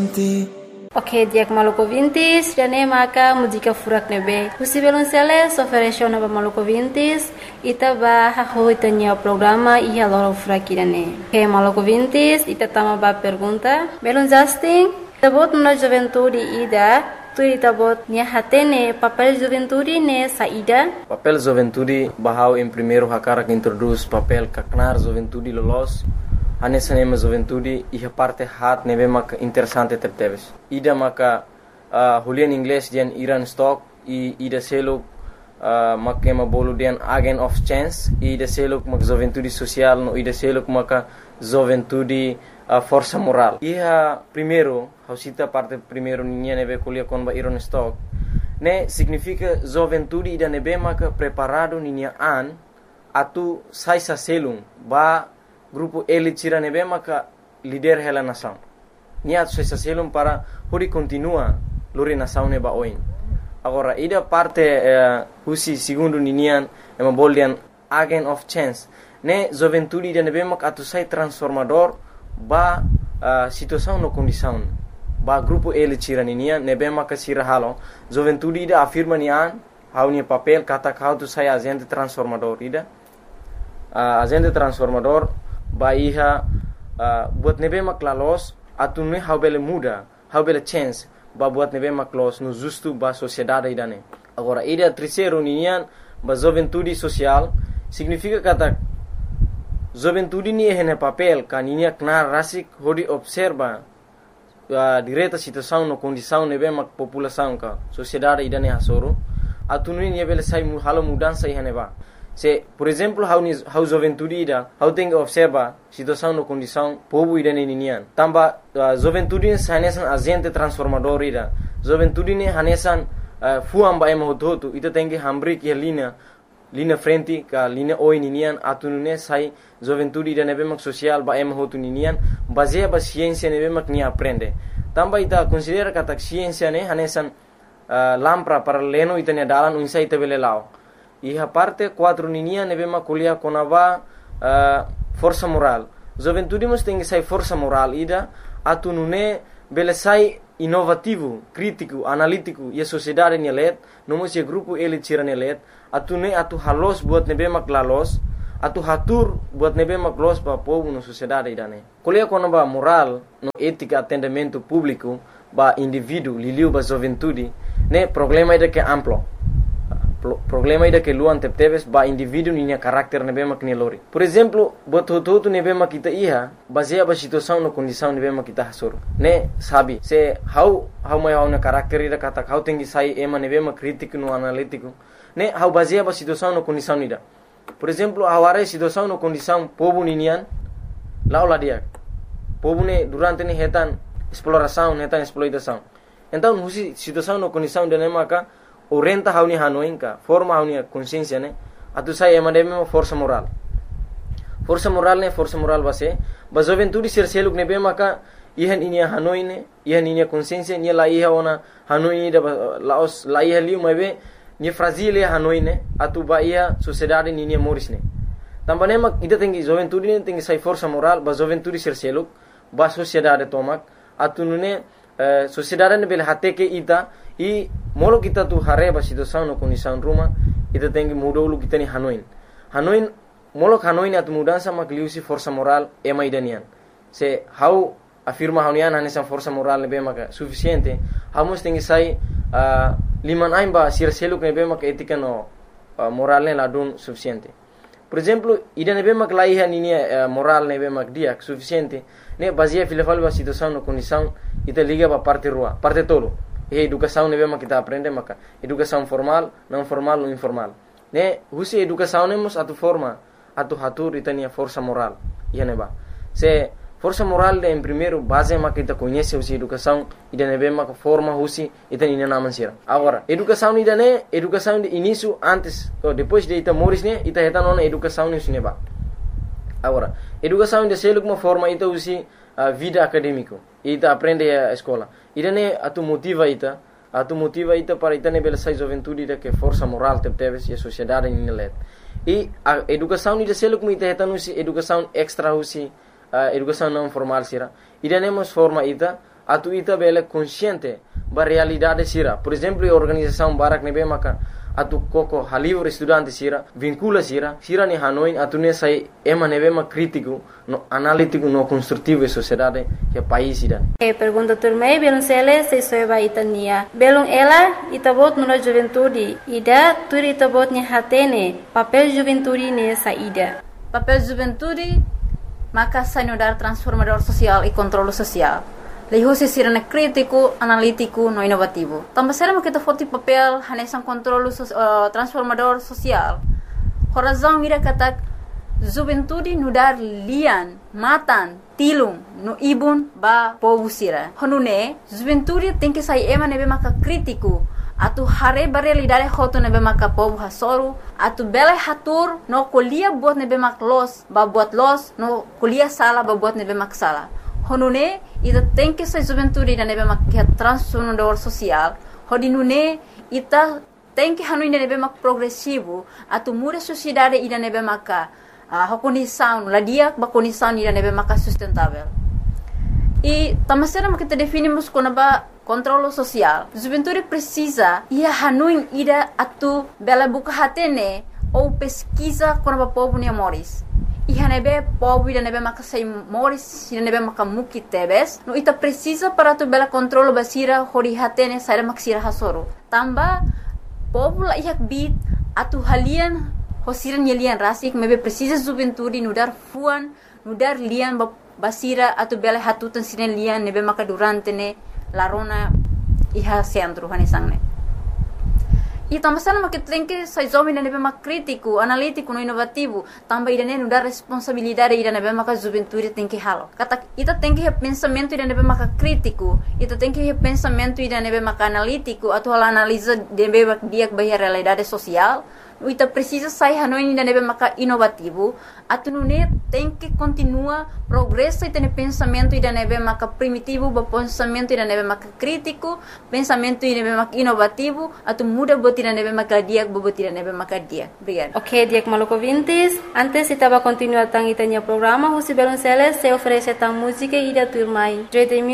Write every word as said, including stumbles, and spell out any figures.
Ok, dia que maluco vintis, já nem maca música furak nebe. O cibelon sele ofereceu na maluco vintis, ita ba haho itanya programa e a loro furak irane. Ok, maluco vintis, ita tama ba pergunta. Belon Justin, tabot na juventude ida, tu tabot nia hatene papel juventude ne saída. Papel juventude bahau em primeiro hakara que introduz papel kaknar juventude lolos. Anessa nema juventude e a parte hat neve mak interessante tepteves. Ida maka uh, hulian inglês dian Iran stock e ida selo uh, makema bolu dian agent of chance e ida selo mak juventude social no ida selo maka juventude uh, força moral. E a primeiro, hausita parte primeiro ninha neve kulia kon ba Iran stock. Ne significa juventude ida neve maka preparado ninha an atu sai sa selum ba grupo ele tira nebe maka líder hela nação. Nia tu se selum para hori continua lori nação neba oin. Agora ida parte uh, husi segundo ninian ema boldian agent of chance. Ne juventude ida nebe maka atu sai transformador ba uh, situação no condição. Ba grupo ele tira ninian nebe maka sira halo. Juventude ida afirma nian hau ni papel kata kau tu sai agente transformador ida. Uh, agente transformador ba iha uh, buat nebe maklalos atu ne how bele muda how bele chance ba buat nebe maklos no justo ba sociedade idane. Agora ida terceiro ninian ba juventude social significa kata juventude ni hene papel kaninia knar rasik hodi observa uh, direta situação no condição nebe mak população ka sociedade idane hasoro atu ni bele sai mu halo mudança ihane ba. Se, por exemplo, how ni how juventude ida, how tem observa situação no condição povo ida ne ninian. Tamba uh, juventude hanesan agente transformador ida. Juventude ne hanesan uh, fuam ba ema hototo ita tem que hambri que linha linha frente ka linha oi ninian atunune sai juventude ida nebe mak social ba ema hotu ninian baseia ba ciência nebe mak ni aprende. Tamba ita considera kata ciência ne hanesan uh, lampra para leno ita ne dalan unsa ita bele lao. E a parte quatro ninia neve maculia conava uh, força moral. Juventude mas tem que sai força moral ida atu nune bele sai inovativo, crítico, analítico e a sociedade nelet, no mas e grupo ele tira nelet, atu ne atu halos buat nebe maklalos, atu hatur buat nebe maklos pa povo na sociedade ida ne. Colia conava moral, no ética atendimento público ba indivíduo liliu ba juventude, ne problema ida que amplo. Problema ida que luan tepteves ba indivíduo ninya karakter nebe mak ni lori. Por exemplo, bot hotu nebe mak kita iha baseia ba situação no condição nebe mak kita hasur. Ne sabi se how how mai how na karakter ida kata how tengi sai ema nebe mak crítico no analítico. Ne how baseia ba situação no condição ida. Por exemplo, aware situação no condição povo ninian laula dia. Povo ne durante ni hetan exploração, hetan exploitação. Então, husi situação no condição de nemaka orienta hauni hanoinka forma hauni consciência ne atu sai emademe força moral força moral ne força moral base ba juventude ser seluk ne be maka ihan inia hanoine ihan inia consciência ni la iha ona hanoi da laos la iha liu mabe ni fragile hanoine atu ba ia sociedade ni ni morisne tambane mak ida tengi juventude ne tengi sai força moral ba juventude ser seluk ba sociedade tomak atu nune uh, sociedade ne bele hateke ita e molo kita tu hareba situação no condição ruma ita tengi mudolu kita ni hanoin hanoin molo hanoin atu mudança makliusi força moral ema idanian se how afirma haunian hanesa força moral ne be maka suficiente hamos tengi sai uh, liman aimba sir seluk ne be maka etika no uh, moral ne ladun suficiente. Por exemplo, ida ne be mak laiha ni uh, moral ne be mak dia suficiente ne baseia filafal ba situação no condição ita liga ba parte rua parte tolo. E educação ne bema kita aprende maka educação formal, não formal ou informal. Ne husi educação nemos atu forma atu hatur itania força moral. Ia neba. Se força moral de em primeiro base maka kita conhece husi educação ida ne bema forma husi itania naman sira. Agora, educação ida ne educação de início antes ou depois de ita moris ne ita heta nona educação ne neba. Agora, educação de seluk uma forma ita husi uh, vida acadêmico. Ita aprende a escola. Ida ne atu motiva ita, atu motiva ita para ita ne bela sai juventude ida que força moral tepteves e a sociedade ni let. E a educação ida seluk ita heta nusi educação extra husi uh, educação não formal sira. Ida ne mos forma ita atu ita bele consciente ba realidade sira. Por exemplo, a organização Barak nebe maka atu koko halivre estudante sira vincula sira sira ni Hanoi atu ne sai ema nebe ma crítico no analítico no construtivo e sociedade que país sira. E pergunta turmei belum sele se soeba itania belum ela itabot no juventude ida tur itabot ni hatene papel juventude ne saída. Papel juventude maka sanudar transformador social e controle social. Leho se sirana crítico, analítico, no inovativo. Também será que kita foti papel hanesan controle uh, transformador social. Horazão ira kata juventude nudar lian, matan, tilung, no ibun ba povo sira. Honune juventude tem que sair ema nebe maka crítico. Atu hare barelidade hoto nebe maka povo hasoru, atu bele hatur no kolia buat nebe mak los, ba buat los, no kolia sala ba buat nebe mak sala. Honune ita tem que ser juventude da nebe mak transformador social. Hodinune ita tem que hanu nebe mak progressivo, atu muda sociedade ida nebe maka uh, condição, la dia ba condição ida nebe maka sustentável. E tamasera mak kita definimos como ba controle social. Juventude precisa ia hanuin ida atu bela buka hatene ou pesquisa com o povo ni amores. E hanebe povo ida nebe maka sai moris ida nebe maka muki tebes. No ita precisa para tu bela controle basira hori hatene sai maksira hasoro. Tamba povo la ihak bit atu halian hosiran yelian rasik mebe precisa juventude nudar fuan nudar lian basira atu bela hatutan siren lian nebe maka durante ne larona iha centro hanesangne. E também sana que tem que sai jovem nebe mak crítico, analítico, no inovativo, também ida nenu dar responsabilidade ida nebe mak juventude tem que halo. Kata ita tem que pensamento ida nebe mak crítico, ita tem que pensamento ida nebe mak analítico, atau hal analisa nebe mak dia bahia realidade social. Ita precisa sair hanoi ida nebe mak inovativo, atu nune tem que continua progresso ita ne pensamento ida nebe mak primitivo, ba pensamento ida nebe mak crítico, pensamento ida nebe mak inovativo, atu muda bot ida nebe mak dia, bot ida nebe mak dia. Obrigada. Ok, Diak Maluco Vintes, antes estava continuando tang itanya programa, Husi Belonceles se oferece tang música ida turmai.